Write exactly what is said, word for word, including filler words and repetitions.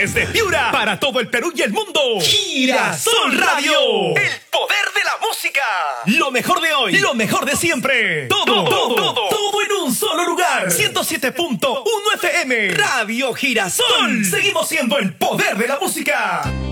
Desde Piura, para todo el Perú y el mundo. Girasol Radio. El poder de la música. Lo mejor de hoy, lo mejor de siempre. Todo, todo, todo, todo en un solo lugar. ciento siete punto uno F M. Radio Girasol. Seguimos siendo el poder de la música.